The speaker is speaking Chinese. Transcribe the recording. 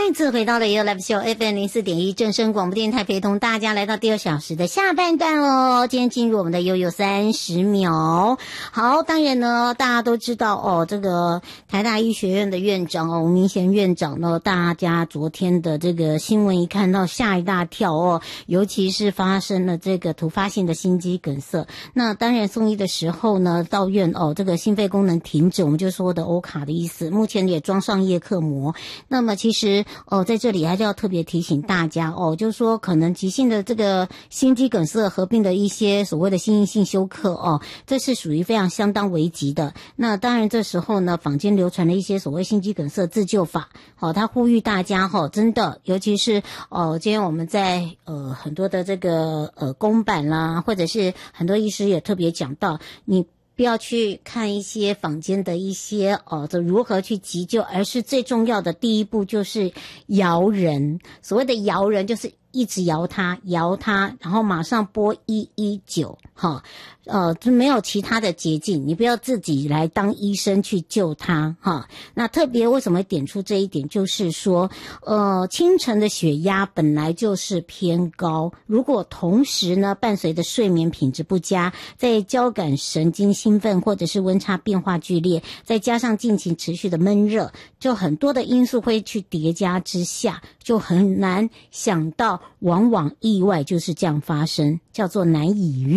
再次回到了 You Live Show FM 04.1正声广播电台，陪同大家来到第2小时的下半段喽。今天进入我们的悠悠30秒。好，当然呢，大家都知道哦，这个台大医学院的院长吴明贤院长呢，大家昨天的这个新闻一看到吓一大跳哦，尤其是发生了这个突发性的心肌梗塞。那当然送医的时候呢，到院哦，这个心肺功能停止，我们就说的欧卡的意思，目前也装上叶克膜。那么其实在这里还是要特别提醒大家就是说可能急性的这个心肌梗塞合并的一些所谓的心因性休克这是属于非常相当危急的。那当然这时候呢，坊间流传了一些所谓心肌梗塞自救法，他呼吁大家真的，尤其是今天我们在很多的这个公版啦，或者是很多医师也特别讲到，你不要去看一些坊间的一些这如何去急救，而是最重要的第一步就是摇人。所谓的摇人就是一直摇他，然后马上拨119就没有其他的捷径，你不要自己来当医生去救他那特别为什么点出这一点，就是说清晨的血压本来就是偏高，如果同时呢伴随的睡眠品质不佳，在交感神经兴奋或者是温差变化剧烈，再加上近期持续的闷热，就很多的因素会去叠加之下，就很难想到往往意外就是这样发生，叫做难以预